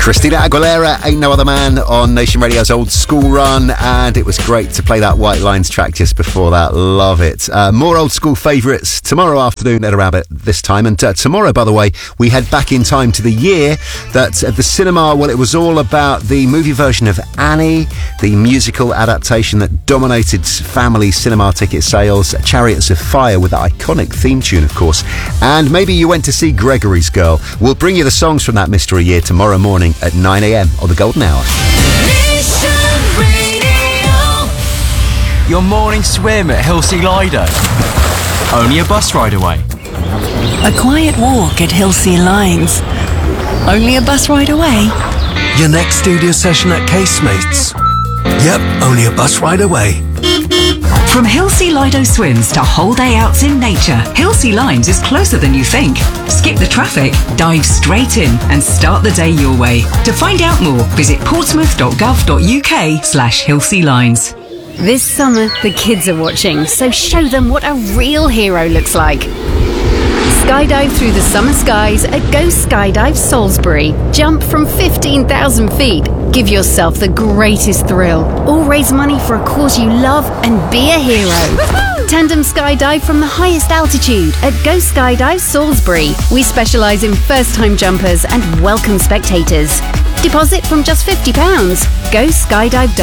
Christina Aguilera, Ain't No Other Man, on Nation Radio's Old School Run, and it was great to play that White Lines track just before that. Love it. More old school favourites tomorrow afternoon at around this time. And tomorrow, by the way, we head back in time to the year that at the cinema, well, it was all about the movie version of Annie, the musical adaptation that dominated family cinema ticket sales, Chariots of Fire, with that iconic theme tune, of course. And maybe you went to see Gregory's Girl. We'll bring you the songs from that mystery year tomorrow morning at 9 a.m. on the Golden Hour. Your morning swim at Hilsea Lido. Only a bus ride away. A quiet walk at Hilsea Lines. Only a bus ride away. Your next studio session at Casemates. Yep, only a bus ride away. From Hilsea Lido swims to whole day outs in nature, Hilsea Lines is closer than you think. Skip the traffic, dive straight in and start the day your way. To find out more, visit portsmouth.gov.uk/Hilsea Lines. This summer, the kids are watching, so show them what a real hero looks like. Skydive through the summer skies at Go Skydive Salisbury. Jump from 15,000 feet. Give yourself the greatest thrill. Or raise money for a cause you love and be a hero. Tandem skydive from the highest altitude at Go Skydive Salisbury. We specialise in first-time jumpers and welcome spectators. Deposit from just £50. Go Skydive.